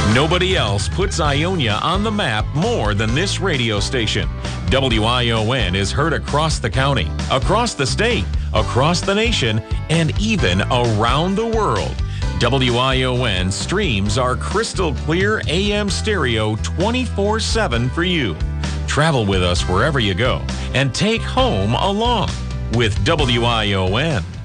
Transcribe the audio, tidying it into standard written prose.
Nobody else puts Ionia on the map more than this radio station. WION is heard across the county, across the state, across the nation, and even around the world. WION streams are crystal clear AM stereo 24/7 for you. Travel with us wherever you go and take home along with WION.